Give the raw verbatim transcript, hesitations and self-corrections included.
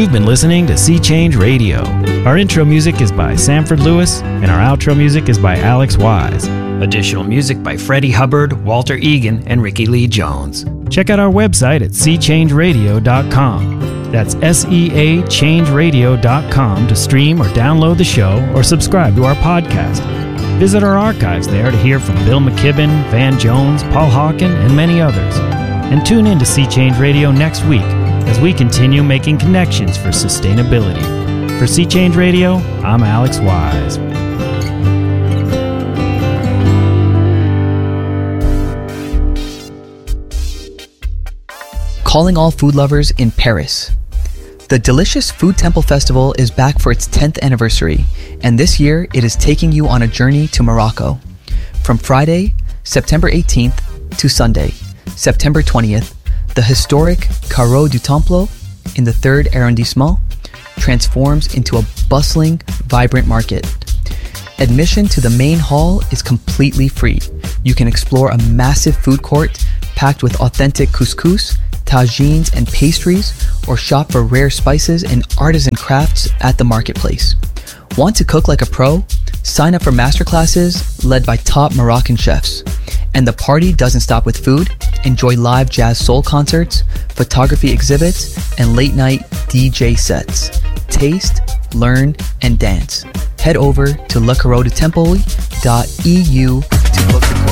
You've been listening to Sea Change Radio. Our intro music is by Sanford Lewis, and our outro music is by Alex Wise. Additional music by Freddie Hubbard, Walter Egan, and Ricky Lee Jones. Check out our website at sea change radio dot com. That's S E A change radio dot com to stream or download the show or subscribe to our podcast. Visit our archives there to hear from Bill McKibben, Van Jones, Paul Hawken, and many others. And tune in to Sea Change Radio next week as we continue making connections for sustainability. For Sea Change Radio, I'm Alex Wise. Calling all food lovers in Paris. The Delicious Food Temple Festival is back for its tenth anniversary, and this year it is taking you on a journey to Morocco. From Friday, September eighteenth, to Sunday, September twentieth, the historic Carreau du Temple in the third arrondissement transforms into a bustling, vibrant market. Admission to the main hall is completely free. You can explore a massive food court packed with authentic couscous, tagines, and pastries, or shop for rare spices and artisan crafts at the marketplace. Want to cook like a pro? Sign up for masterclasses led by top Moroccan chefs. And the party doesn't stop with food. Enjoy live jazz soul concerts, photography exhibits, and late night D J sets. Taste, learn, and dance. Head over to le carreau du temple dot e u to book the